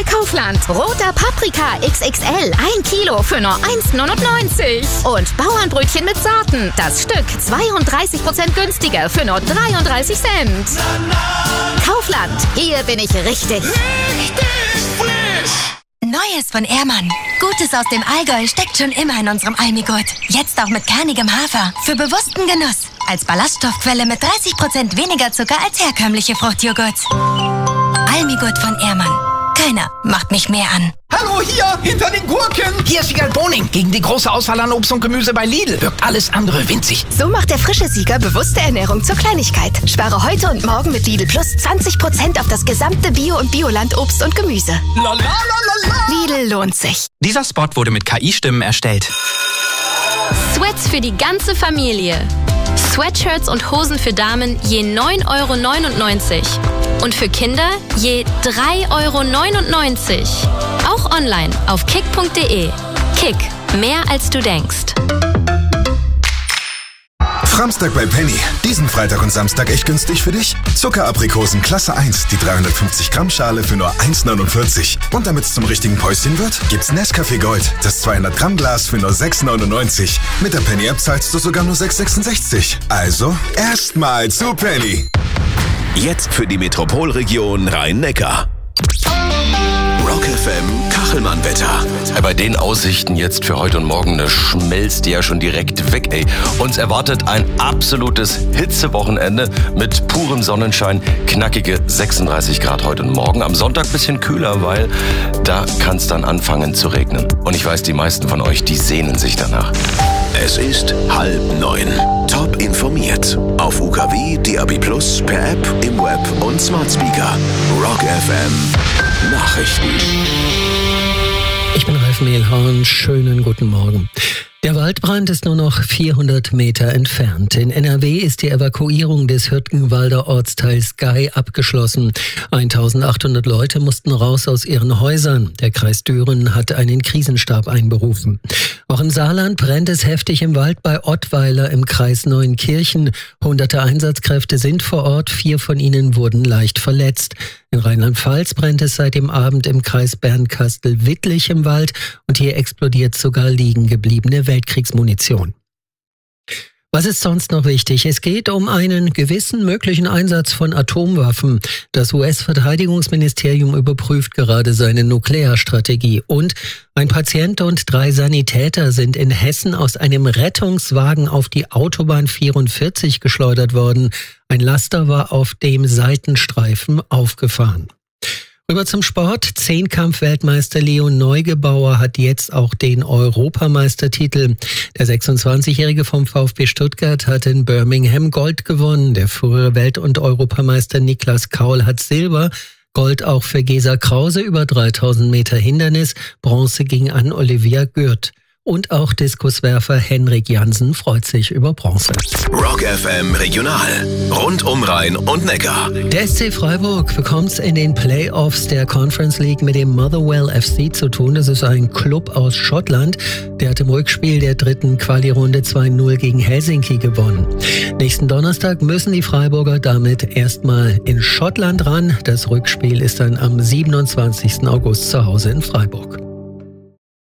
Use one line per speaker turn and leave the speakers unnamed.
bei Kaufland. Roter Paprika XXL, 1 Kilo für nur 1,99. Und Bauernbrötchen mit Sorten, das Stück 32% günstiger für nur 33 Cent. Kaufland, hier bin ich richtig.
Richtig frisch!
Neues von Ehrmann. Gutes aus dem Allgäu steckt schon immer in unserem Almigurt. Jetzt auch mit kernigem Hafer. Für bewussten Genuss. Als Ballaststoffquelle mit 30% weniger Zucker als herkömmliche Fruchtjoghurts. Almigurt von Ehrmann. Keiner macht mich mehr an.
Hallo, hier, hinter den Gurken. Hier ist Sieger Boning. Gegen die große Auswahl an Obst und Gemüse bei Lidl wirkt alles andere winzig.
So macht der frische Sieger bewusste Ernährung zur Kleinigkeit. Spare heute und morgen mit Lidl Plus 20% auf das gesamte Bio- und Bioland-Obst und Gemüse. Lidl lohnt sich.
Dieser Spot wurde mit KI-Stimmen erstellt.
Sweats für die ganze Familie. Sweatshirts und Hosen für Damen je 9,99 € und für Kinder je 3,99 €. Auch online auf kick.de. Kick, mehr als du denkst.
Framstag bei Penny. Diesen Freitag und Samstag echt günstig für dich? Zuckeraprikosen Klasse 1, die 350 Gramm Schale für nur 1,49. Und damit es zum richtigen Päuschen wird, gibt's Nescafé Gold, das 200 Gramm Glas für nur 6,99. Mit der Penny App zahlst du sogar nur 6,66. Also erstmal zu Penny.
Jetzt für die Metropolregion Rhein-Neckar. Rock FM Kachelmann-Wetter.
Bei den Aussichten jetzt für heute und morgen, da schmelzt die ja schon direkt weg, ey. Uns erwartet ein absolutes Hitzewochenende mit purem Sonnenschein, knackige 36 Grad heute und morgen. Am Sonntag ein bisschen kühler, weil da kann es dann anfangen zu regnen. Und ich weiß, die meisten von euch, die sehnen sich danach.
Es ist 8:30. Top informiert. Auf UKW, DAB+, per App, im Web und Smart Speaker. Rock FM Nachrichten.
Ich bin Ralf Mehlhorn. Schönen guten Morgen. Der Waldbrand ist nur noch 400 Meter entfernt. In NRW ist die Evakuierung des Hürtgenwalder Ortsteils Gei abgeschlossen. 1800 Leute mussten raus aus ihren Häusern. Der Kreis Düren hat einen Krisenstab einberufen. Auch im Saarland brennt es heftig im Wald bei Ottweiler im Kreis Neuenkirchen. Hunderte Einsatzkräfte sind vor Ort, 4 von ihnen wurden leicht verletzt. In Rheinland-Pfalz brennt es seit dem Abend im Kreis Bernkastel-Wittlich im Wald und hier explodiert sogar liegen gebliebene Weltkriegsmunition. Was ist sonst noch wichtig? Es geht um einen gewissen möglichen Einsatz von Atomwaffen. Das US-Verteidigungsministerium überprüft gerade seine Nuklearstrategie. Und ein Patient und 3 Sanitäter sind in Hessen aus einem Rettungswagen auf die Autobahn 44 geschleudert worden. Ein Laster war auf dem Seitenstreifen aufgefahren. Rüber zum Sport. Zehnkampf-Weltmeister Leon Neugebauer hat jetzt auch den Europameistertitel. Der 26-Jährige vom VfB Stuttgart hat in Birmingham Gold gewonnen. Der frühere Welt- und Europameister Niklas Kaul hat Silber. Gold auch für Gesa Krause über 3000 Meter Hindernis. Bronze ging an Olivia Gürt. Und auch Diskuswerfer Henrik Jansen freut sich über Bronze.
Rock FM Regional. Rund um Rhein und Neckar.
Der SC Freiburg bekommt es in den Playoffs der Conference League mit dem Motherwell FC zu tun. Das ist ein Club aus Schottland. Der hat im Rückspiel der 3. Quali-Runde 2-0 gegen Helsinki gewonnen. Nächsten Donnerstag müssen die Freiburger damit erstmal in Schottland ran. Das Rückspiel ist dann am 27. August zu Hause in Freiburg.